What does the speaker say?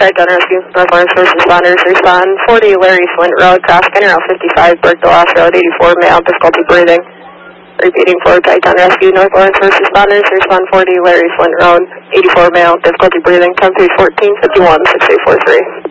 Triton Rescue, North Lawrence First Responders, respond 40 Larry Flint Road, cross County Route 55, Berkdale Road, 84 male, difficulty breathing. Repeating for Triton Rescue, North Lawrence First Responders, respond 40 Larry Flint Road, 84 male, difficulty breathing, 10-3-14, 51, 6843.